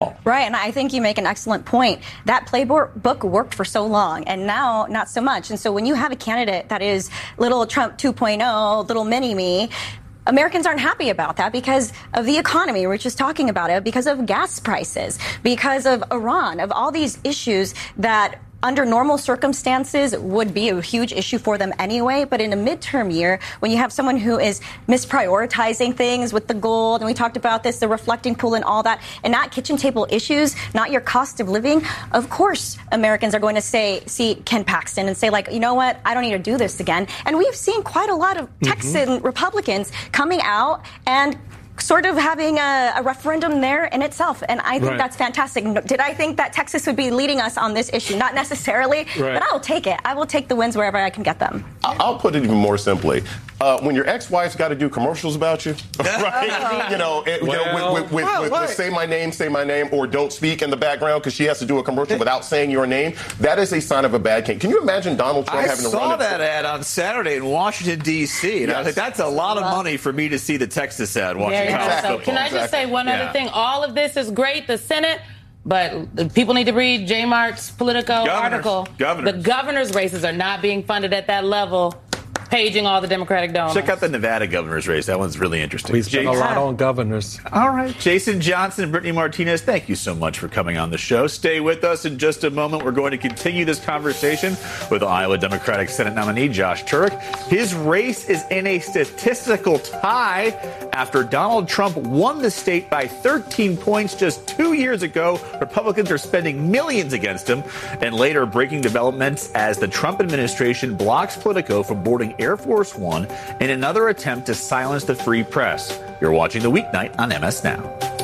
all. Right, and I think you make an excellent point. That playbook worked for so long, and now not so much. And so when you have a candidate that is little Trump 2.0, little mini-me, Americans aren't happy about that because of the economy. We're just talking about it, because of gas prices, because of Iran, of all these issues that under normal circumstances would be a huge issue for them anyway. But in a midterm year, when you have someone who is misprioritizing things with the gold, and we talked about this, the reflecting pool and all that, and not kitchen table issues, not your cost of living, of course Americans are going to see Ken Paxton and say, like, you know what, I don't need to do this again. And we've seen quite a lot of Texan Republicans coming out and sort of having a referendum there in itself. And I think that's fantastic. Did I think that Texas would be leading us on this issue? Not necessarily, but I will take it. I will take the wins wherever I can get them. I'll put it even more simply. When your ex-wife's got to do commercials about you, right? With say my name, or don't speak in the background because she has to do a commercial without saying your name, that is a sign of a bad king. Can you imagine Donald Trump having to run? I saw that ad on Saturday in Washington, D.C., and I was like, that's a lot of money for me to see the Texas ad watching college football. Can I just say one other thing? All of this is great, the Senate, but people need to read J. Mark's Politico article. The governor's races are not being funded at that level. Paging all the Democratic donors. Check out the Nevada governor's race. That one's really interesting. We spent a lot on governors. All right. Jason Johnson and Brittany Martinez, thank you so much for coming on the show. Stay with us in just a moment. We're going to continue this conversation with Iowa Democratic Senate nominee Josh Turek. His race is in a statistical tie after Donald Trump won the state by 13 points just 2 years ago. Republicans are spending millions against him. And later, breaking developments as the Trump administration blocks Politico from boarding Air Force One in another attempt to silence the free press. You're watching The Weeknight on MS Now.